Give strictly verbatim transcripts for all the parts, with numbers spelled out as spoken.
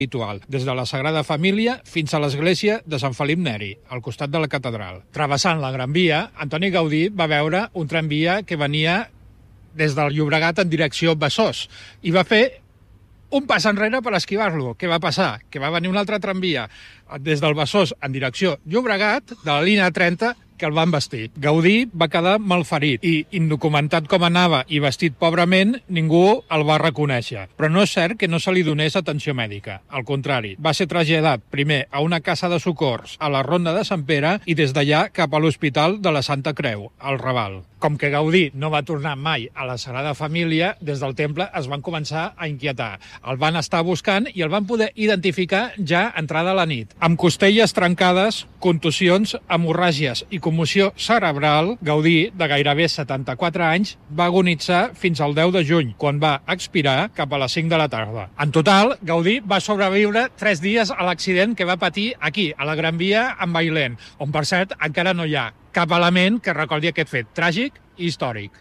habitual, des de la Sagrada Família fins a l'església de Sant Felip Neri, al costat de la catedral. Travessant la Gran Via, Antoni Gaudí va veure un tramvia que venia des del Llobregat en direcció Besòs i va fer un pas enrere per esquivar-lo. Què va passar? Que va venir un altre tramvia des del Besòs en direcció Llobregat, de la línia trenta, que el van vestir. Gaudí va quedar malferit i, indocumentat com anava i vestit pobrament, ningú el va reconèixer. Però no és cert que no se li donés atenció mèdica. Al contrari, va ser traslladat primer a una casa de socors a la Ronda de Sant Pere i des d'allà cap a l'Hospital de la Santa Creu, al Raval. Com que Gaudí no va tornar mai a la Sagrada Família, des del temple es van començar a inquietar. El van estar buscant i el van poder identificar ja entrada a la nit. Amb costelles trencades, contusions, hemorràgies i commoció cerebral, Gaudí, de gairebé setanta-quatre anys, va agonitzar fins al deu de juny, quan va expirar cap a les cinc de la tarda. En total, Gaudí va sobreviure tres dies a l'accident que va patir aquí, a la Gran Via, amb Bailén, on, per cert, encara no hi ha cap element que recordi aquest fet tràgic i històric.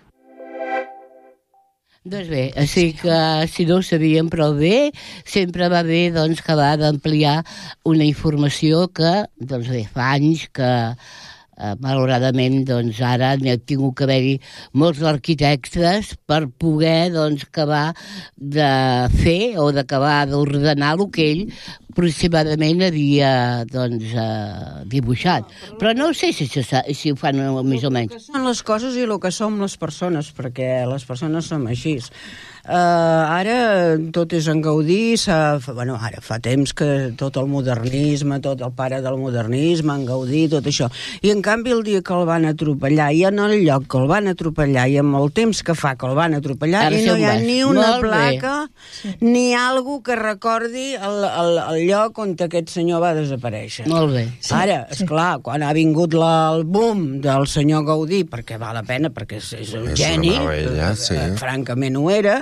Doncs bé, així que si no ho sabíem prou bé, sempre va bé doncs, que va d'ampliar una informació que doncs, bé, fa anys que eh, malauradament doncs, ara n'hi ha tingut que haver-hi molts arquitectes per poder doncs, acabar de fer o d'acabar d'ordenar el que ell aproximadament havia doncs, eh, dibuixat. Però no sé si, si ho fan més o menys. Són les coses i el que som les persones, perquè les persones som així. Uh, ara tot és en Gaudí, bueno, ara fa temps que tot el modernisme, tot el pare del modernisme, en Gaudí, tot això. I en canvi el dia que el van atropellar i en el lloc que el van atropellar i amb el temps que fa que el van atropellar ara i no hi ha ni una placa sí. ni alguna que recordi el, el, el lloc on aquest senyor va desaparèixer. Molt bé. Sí. Ara, esclar, sí. quan ha vingut la, el boom del senyor Gaudí, perquè val la pena, perquè és, és un és geni, meravella, sí. eh, francament ho era.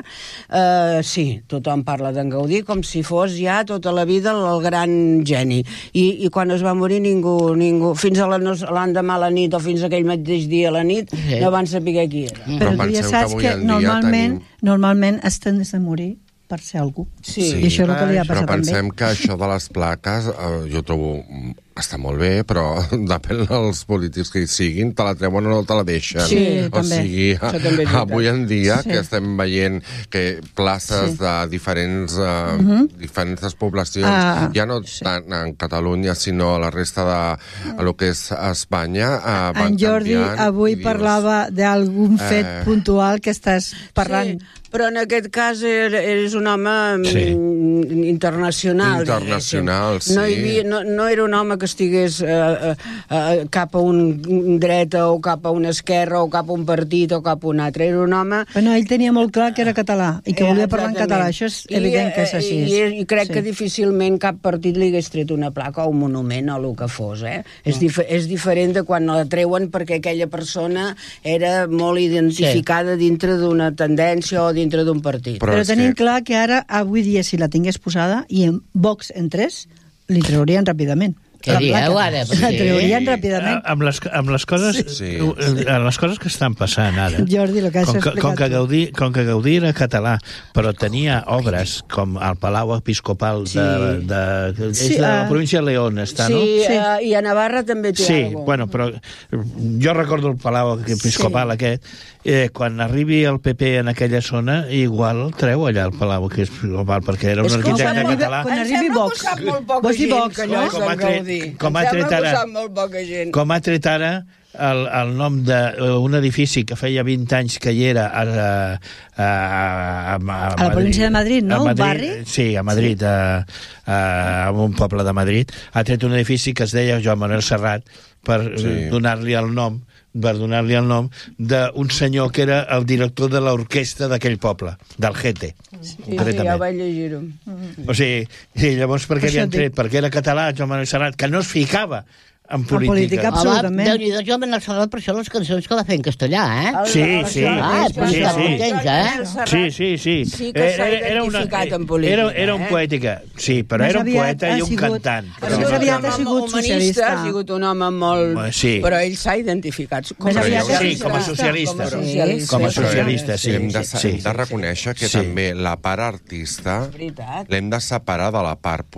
Uh, sí, tothom parla d'en Gaudí com si fos ja tota la vida el, el gran geni. I, i quan es va morir ningú, ningú fins a l'endemà a la nit o fins a aquell mateix dia a la nit sí. no van saber qui era. Però, Però tu ja saps que, que normalment, tenim... normalment es tens a morir per ser algú. Sí, I això és el que li ha passat però pensem també. que això de les plaques, eh, jo trobo està molt bé, però depèn dels polítics que hi siguin, te la treuen o no te la deixen. Sí, o també. sigui, avui en dia, sí. que estem veient que places sí. de diferents, uh, uh -huh. diferents poblacions, ah, ja no sí. tant en Catalunya, sinó a la resta de a lo que és Espanya, uh, van en Jordi canviant. avui dius, parlava d'algun fet eh... puntual que estàs parlant. Sí. Però en aquest cas és un home sí. internacional. Internacional, sí. No, hi havia, no, no era un home que estigués eh, eh, cap a un dreta o cap a una esquerra o cap a un partit o cap a un altre. Era un home... Bueno, ell tenia molt clar que era català i que eh, volia parlar en català. Això és evident I, que és així. I, i crec sí. que difícilment cap partit li hagués tret una placa o un monument o el que fos. Eh? No. És, dif és diferent de quan la treuen perquè aquella persona era molt identificada sí. dintre d'una tendència o dintre d'un partit. Però, Però tenim que... clar que ara, avui dia, si la tingués posada i en Vox entrés, li traurien ràpidament. Què dieu ara? La traurien ràpidament. Amb les, amb les coses sí. sí. les coses que estan passant ara. Jordi, el que has com que, explicat com que, Gaudí, com que Gaudí era català, però tenia obres com el Palau Episcopal de, sí. de, de, sí, és de la uh... província de León, està, sí, no? Sí, uh, i a Navarra també té sí, alguna cosa. Bueno, però jo recordo el Palau Episcopal sí. aquest, eh, quan arribi el P P en aquella zona, igual treu allà el Palau Episcopal, perquè era un arquitecte català. Quan arribi Vox. Vols dir Vox, que no? Com ha tret, com ha tret ara, com ha tret ara el, el nom d'un edifici que feia vint anys que hi era a, a, a, a, a, a la província de Madrid, no? Madrid, un barri? Sí, a Madrid, sí. A, a, a un poble de Madrid. Ha tret un edifici que es deia Joan Manuel Serrat per sí. donar-li el nom per donar-li el nom d'un senyor que era el director de l'orquestra d'aquell poble, del Gete. Sí, sí, ja vaig llegir-ho. O sigui, sí, llavors per què li han tret? Perquè era català, Joan Manuel Serrat, que no es ficava en política. política, absolutament. Home, Déu-n'hi-do, jo amb el Serrat, per això les cançons que va fer en castellà, eh? Sí, sí. Ah, sí, pues sí, està sí. contents, eh? Sí, sí, sí. Sí que s'ha identificat en política, Era, era un eh? poètica, sí, però Més era un aviat poeta ha i un sigut- cantant. Ha Però sigut més aviat un ha home sigut humanista, socialista. ha sigut un home molt... Sí. Però ell s'ha identificat com Més a aviat socialista. Sí, com a socialista. Com a socialista. Com a socialista, sí. Hem de, sí. hem de reconèixer que Sí. també la part artista Veritat. l'hem de separar de la part